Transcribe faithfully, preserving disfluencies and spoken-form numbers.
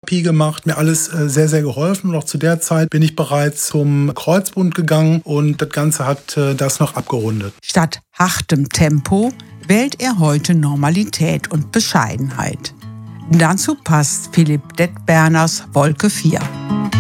Therapie gemacht, mir alles äh, sehr, sehr geholfen. Und auch zu der Zeit bin ich bereits zum Kreuzbund gegangen und das Ganze hat äh, das noch abgerundet. Statt hartem Tempo wählt er heute Normalität und Bescheidenheit. Dazu passt Philipp Detberners Wolke vier.